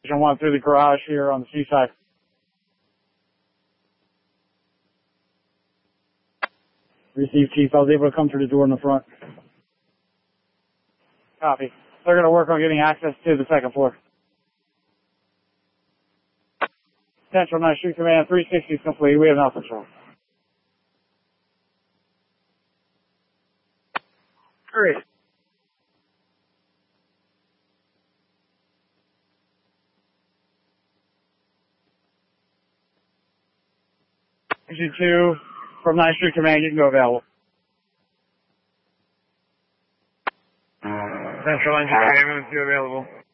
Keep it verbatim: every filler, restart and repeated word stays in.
One through the garage here on the seaside. Received, Chief. I was able to come through the door in the front. Copy. They're going to work on getting access to the second floor. Central Night Street Command, three sixty is complete. We have no control. Great. Engine two from Ninth Street Command, you can go available. Central Engine Command, two available.